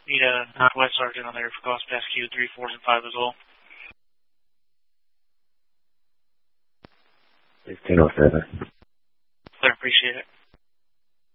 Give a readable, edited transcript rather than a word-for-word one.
Need a Northwest Sergeant on there for cost pass Q 3, 4s, and 5 as well. 1607. Clear, appreciate it.